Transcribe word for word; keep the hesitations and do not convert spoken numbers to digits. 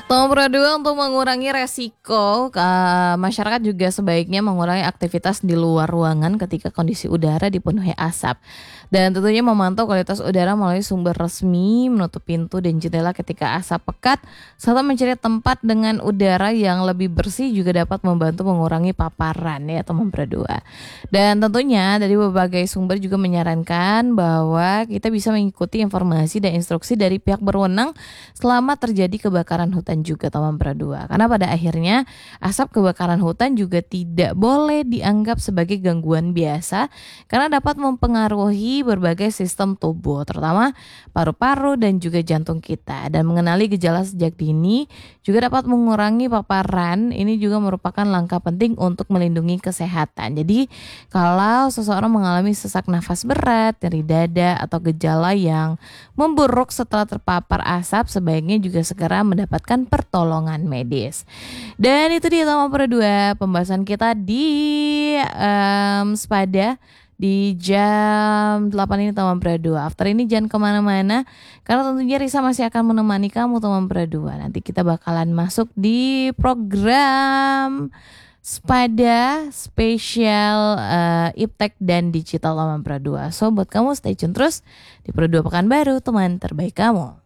Nomor dua, untuk mengurangi resiko, eee, masyarakat juga sebaiknya mengurangi aktivitas di luar ruangan ketika kondisi udara dipenuhi asap. Dan tentunya memantau kualitas udara melalui sumber resmi, menutup pintu dan jendela ketika asap pekat, serta mencari tempat dengan udara yang lebih bersih juga dapat membantu mengurangi paparan ya teman berdua. Dan tentunya dari berbagai sumber juga menyarankan bahwa kita bisa mengikuti informasi dan instruksi dari pihak berwenang selama terjadi kebakaran hutan juga teman berdua. Karena pada akhirnya asap kebakaran hutan juga tidak boleh dianggap sebagai gangguan biasa karena dapat mempengaruhi berbagai sistem tubuh terutama paru-paru dan juga jantung kita. Dan mengenali gejala sejak dini juga dapat mengurangi paparan. Ini juga merupakan langkah penting untuk melindungi kesehatan. Jadi kalau seseorang mengalami sesak nafas berat, nyeri dada atau gejala yang memburuk setelah terpapar asap, sebaiknya juga segera mendapatkan pertolongan medis. Dan itu dia teman berdua pembahasan kita di um, Sepada di jam delapan ini teman berdua. After ini jangan kemana-mana karena tentunya Risa masih akan menemani kamu teman berdua. Nanti kita bakalan masuk di program Sepada spesial uh, Iptek dan digital teman berdua. So buat kamu stay tune terus di Pro dua Pekanbaru, teman terbaik kamu.